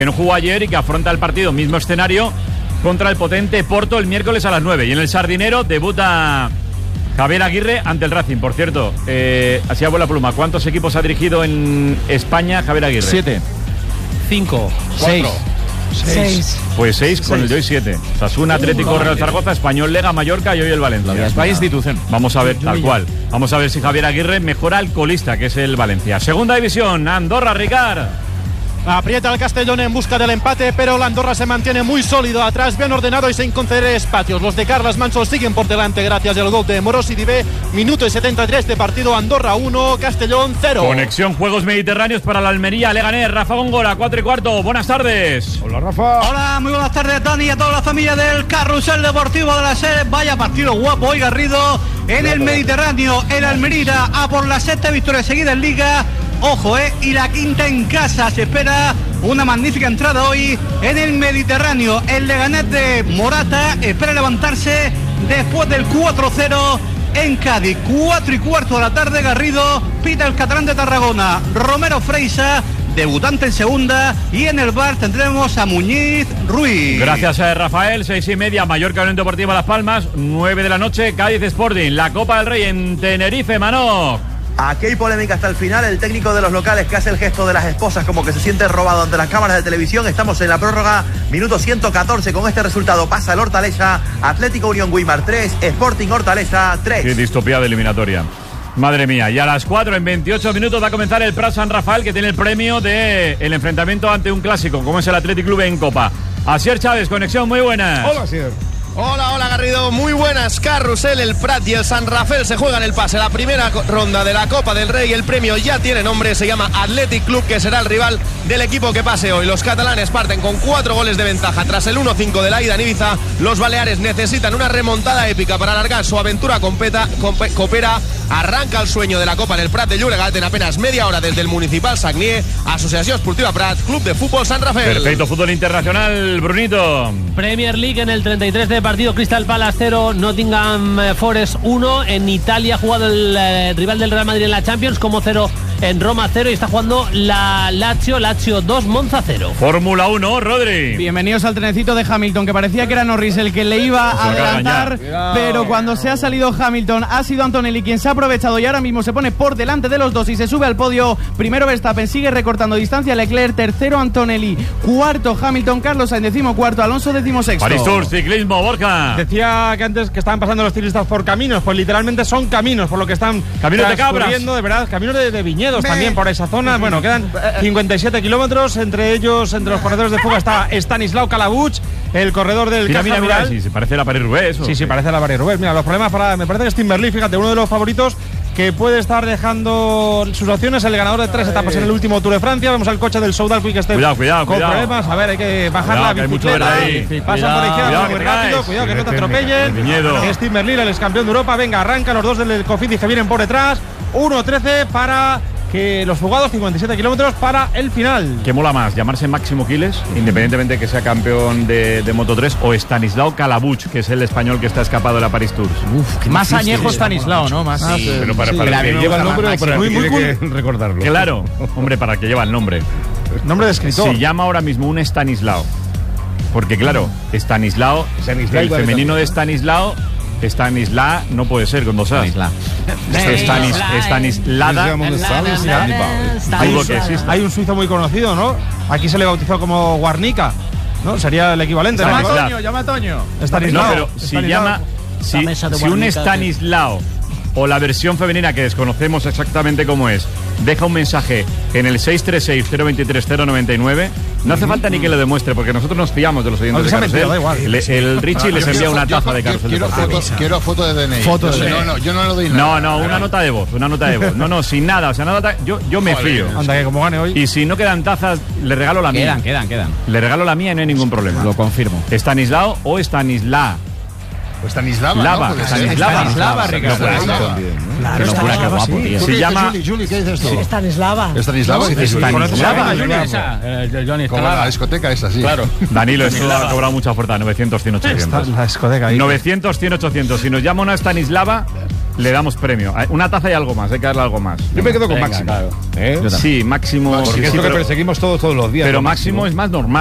que no jugó ayer y que afronta el partido, mismo escenario, contra el potente Porto el miércoles a las 9. Y en el Sardinero debuta Javier Aguirre ante el Racing. Por cierto, así a vuela pluma, ¿cuántos equipos ha dirigido en España Javier Aguirre? 7. 5. 6. Pues 6 con el de hoy 7. Osasuna, Atlético, Real Zaragoza, Español, Lega, Mallorca y hoy el Valencia. Es institución. Vamos a ver, tal cual. Vamos a ver si Javier Aguirre mejora al colista, que es el Valencia. Segunda división, Andorra, Ricard. Aprieta el Castellón en busca del empate, pero la Andorra se mantiene muy sólido atrás, bien ordenado y sin conceder espacios. Los de Carles Manso siguen por delante gracias al gol de Morosi Divé. Minuto y 73 de partido. Andorra 1, Castellón 0. Conexión Juegos Mediterráneos para la Almería, Leganés, Rafa Góngora, 4:15. Buenas tardes. Hola, Rafa. Hola, muy buenas tardes, Dani, y a toda la familia del Carrusel Deportivo de la SER. Vaya partido guapo hoy, Garrido, en el Mediterráneo. El Almería a por la 7ª victoria seguida en Liga. Ojo, y la 5ª en casa. Se espera una magnífica entrada hoy en el Mediterráneo. El Leganés de Morata espera levantarse después del 4-0 en Cádiz. 4:15 de la tarde, Garrido. Pita el catalán de Tarragona, Romero Freisa, debutante en segunda. Y en el bar tendremos a Muñiz Ruiz. Gracias a Rafael. 6:30, Mallorca Unión Deportiva Las Palmas. 9 de la noche, Cádiz Sporting. La Copa del Rey en Tenerife, Manó. Aquí hay polémica hasta el final. El técnico de los locales que hace el gesto de las esposas como que se siente robado ante las cámaras de televisión. Estamos en la prórroga, minuto 114. Con este resultado pasa el Hortaleza, Atlético Unión Güímar 3, Sporting Hortaleza 3. Qué distopía de eliminatoria. Madre mía, y a las 4 en 28 minutos va a comenzar el Prat San Rafael, que tiene el premio de el enfrentamiento ante un clásico como es el Athletic Club en Copa. Asier Chávez, conexión, muy buenas. Hola, Asier. Hola Garrido, muy buenas. Carrusel, el Prat y el San Rafael se juegan el pase. La primera ronda de la Copa del Rey. El premio ya tiene nombre, se llama Athletic Club, que será el rival del equipo que pase hoy. Los catalanes parten con 4 goles de ventaja tras el 1-5 de la ida en Ibiza. Los baleares necesitan una remontada épica para alargar su aventura copera. Arranca el sueño de la Copa en el Prat de Llobregat en apenas media hora desde el Municipal Sagnier. Asociación Esportiva Prat, Club de Fútbol San Rafael. Perfecto, fútbol internacional, Brunito. Premier League en el 33 de partido, Crystal Palace 0, Nottingham Forest 1. En Italia ha jugado el rival del Real Madrid en la Champions, como 0 en Roma 0, y está jugando la Lazio 2, Monza 0. Fórmula 1, Rodri. Bienvenidos al trenecito de Hamilton, que parecía que era Norris el que le iba a adelantar, pero cuando se ha salido Hamilton ha sido Antonelli quien se ha aprovechado y ahora mismo se pone por delante de los dos y se sube al podio. Primero Verstappen, sigue recortando distancia Leclerc, tercero Antonelli, cuarto Hamilton, Carlos Sainz 14º, Alonso 16º. París Tour, ciclismo, Borja. Decía que antes que estaban pasando los ciclistas por caminos, pues literalmente son caminos, por lo que están caminos de cabras, de verdad, caminos de viñedos también por esa zona. Bueno, quedan 57 kilómetros, entre ellos, entre los corredores de fuga está Stanislao Calabuch, el corredor del mira, sí, se parece a la París-Roubaix. Sí, parece a la París-Roubaix. Mira, los problemas me parece que es Timberlake, fíjate, uno de los favoritos que puede estar dejando sus opciones, el ganador de 3 etapas en el último Tour de Francia. Vemos al coche del Soudal Quick Step cuidado, con problemas. A ver, hay que bajar la bicicleta. Pasan por izquierda muy rápido, cuidado que no te atropellen. Es Timberlake, el ex campeón de Europa. Venga, arranca los dos del Cofidis que vienen por detrás. 1:13 para que los fugados, 57 kilómetros para el final. ¿Qué mola más? ¿Llamarse Máximo Quiles, independientemente de que sea campeón de Moto3, o Stanislao Calabuch, que es el español que está escapado de la Paris Tours? Más añejo Stanislao, ¿no? Más, sí, pero para que lleva el nombre o para que tiene que recordarlo. Claro, hombre, para que lleva el nombre. Nombre de escritor. Se llama ahora mismo un Stanislao. Porque claro, Stanislao, el femenino de Stanislao, Stanisla no puede ser con dos A's. Stanislada. Hay un suizo muy conocido, ¿no? Aquí se le bautizó como Guarnica, ¿no? Sería el equivalente. Llama a Toño. No, pero si un Stanislao o la versión femenina, que desconocemos exactamente cómo es, deja un mensaje en el 636-023-099, no hace falta ni que lo demuestre, porque nosotros nos fiamos de los oyentes de Carrusel. El Richie les envía una taza de Carrusel. Quiero foto de DNI. Yo no lo doy nada. No, una nota de voz. No, sin nada. O sea, yo me fío. Anda, que como gane hoy. Y si no quedan tazas, le regalo la mía. Quedan. Le regalo la mía y no hay ningún problema. Lo confirmo. Stanislao o Stanisla. Pues Stanislava, Stanislava, Ricardo. Qué locura, qué guapo, tío. Se llama Julie, ¿qué dices tú? Stanislava. Stanislava. Como la discoteca esa, sí. Claro. Danilo, esto ha cobrado mucha oferta, 900, 100, 800. La discoteca ahí. 900, 100, 800. Si nos llama una Stanislava, le damos premio. Una taza y algo más, hay que darle algo más. Yo me quedo con Máximo. Claro. Sí, Máximo. Porque sí, es lo que perseguimos todos los días. Pero Máximo es más normal.